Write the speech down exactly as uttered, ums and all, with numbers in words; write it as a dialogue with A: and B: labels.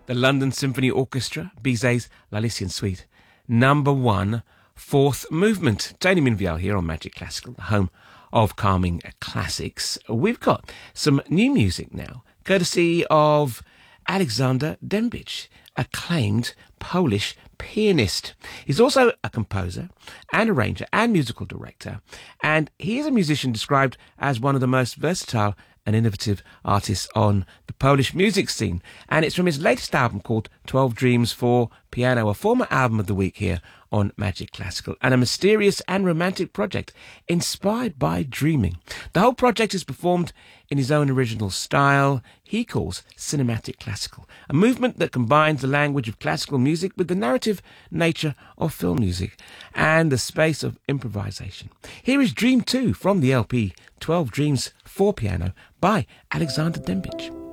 A: the London Symphony Orchestra, Bizet's La Lycian Suite, number one, fourth movement. Tony Minvial here on Magic Classical, the home of calming classics. We've got some new music now, courtesy of Alexander Dębicz, acclaimed Polish pianist. He's also a composer and arranger and musical director, and he is a musician described as one of the most versatile and innovative artists on the Polish music scene. And it's from his latest album called twelve Dreams for Piano, a former album of the week here on Magic Classical, and a mysterious and romantic project inspired by dreaming. The whole project is performed in his own original style he calls cinematic classical, a movement that combines the language of classical music with the narrative nature of film music and the space of improvisation. Here is Dream two from the L P twelve Dreams for Piano by Alexander Dębicz.